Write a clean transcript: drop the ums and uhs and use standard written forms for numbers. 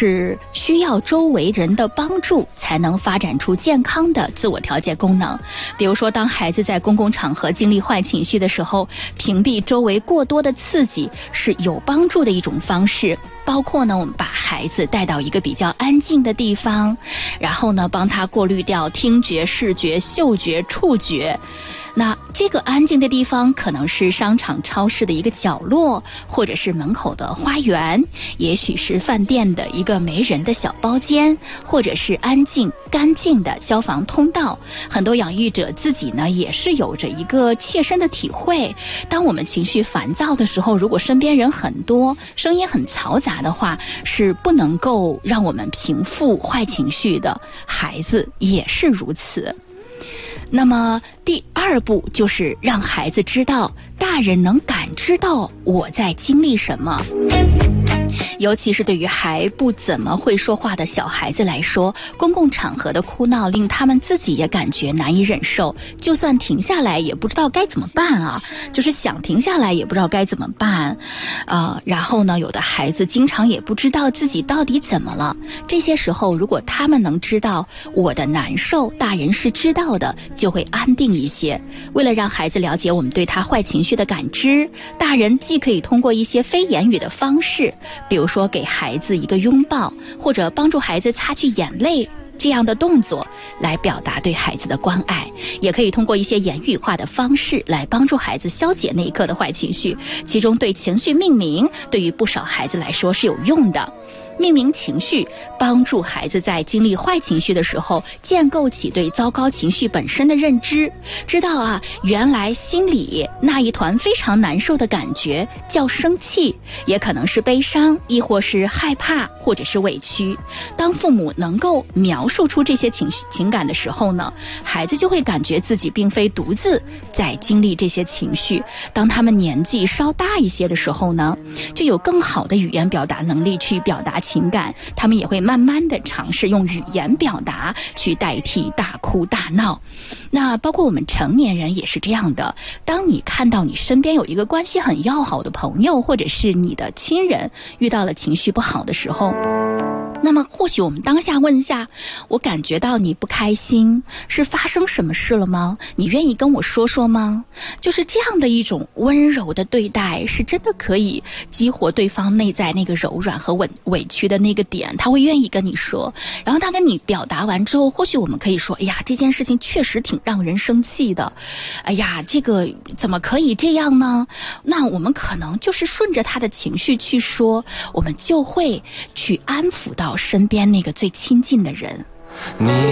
是需要周围人的帮助才能发展出健康的自我调节功能。比如说，当孩子在公共场合经历坏情绪的时候，屏蔽周围过多的刺激是有帮助的一种方式。包括呢，我们把孩子带到一个比较安静的地方，然后呢，帮他过滤掉听觉、视觉、嗅觉、触觉。那这个安静的地方可能是商场、超市的一个角落，或者是门口的花园，也许是饭店的一个没人的小包间，或者是安静干净的消防通道。很多养育者自己呢也是有着一个切身的体会，当我们情绪烦躁的时候，如果身边人很多，声音很嘈杂的话，是不能够让我们平复坏情绪的。孩子也是如此。那么第二步就是让孩子知道大人能感知到我在经历什么。尤其是对于还不怎么会说话的小孩子来说，公共场合的哭闹令他们自己也感觉难以忍受，就算停下来也不知道该怎么办啊，就是想停下来也不知道该怎么办然后呢，有的孩子经常也不知道自己到底怎么了。这些时候如果他们能知道我的难受，大人是知道的，就会安定一些。为了让孩子了解我们对他坏情绪的感知，大人既可以通过一些非言语的方式，比如说给孩子一个拥抱，或者帮助孩子擦去眼泪，这样的动作来表达对孩子的关爱，也可以通过一些言语化的方式来帮助孩子消解那一刻的坏情绪。其中对情绪命名对于不少孩子来说是有用的。命名情绪，帮助孩子在经历坏情绪的时候建构起对糟糕情绪本身的认知，知道原来心里那一团非常难受的感觉叫生气，也可能是悲伤，亦或是害怕，或者是委屈。当父母能够描述出这些情感的时候呢，孩子就会感觉自己并非独自在经历这些情绪。当他们年纪稍大一些的时候呢，就有更好的语言表达能力去表达情感，他们也会慢慢的尝试用语言表达去代替大哭大闹。那包括我们成年人也是这样的，当你看到你身边有一个关系很要好的朋友，或者是你的亲人遇到了情绪不好的时候，那么或许我们当下问一下，我感觉到你不开心，是发生什么事了吗？你愿意跟我说说吗？就是这样的一种温柔的对待，是真的可以激活对方内在那个柔软和委屈的那个点，他会愿意跟你说。然后他跟你表达完之后，或许我们可以说，哎呀，这件事情确实挺让人生气的，哎呀，这个怎么可以这样呢？那我们可能就是顺着他的情绪去说，我们就会去安抚到身边那个最亲近的人。